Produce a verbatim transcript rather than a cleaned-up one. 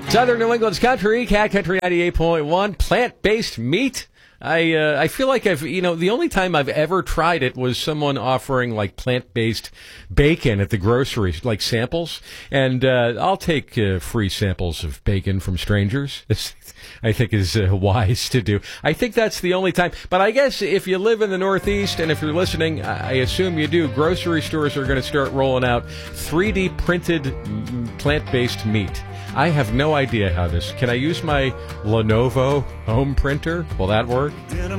Southern New England's country, Cat Country ninety-eight point one, plant-based meat. I uh, I feel like I've, you know, the only time I've ever tried it was someone offering like plant-based bacon at the grocery, like samples. And uh, I'll take uh, free samples of bacon from strangers. I think is uh, wise to do. I think that's the only time. But I guess if you live in the Northeast and if you're listening, I assume you do, grocery stores are going to start rolling out three D printed plant-based meat. I have no idea how this. Can I use my Lenovo home printer? Will that work?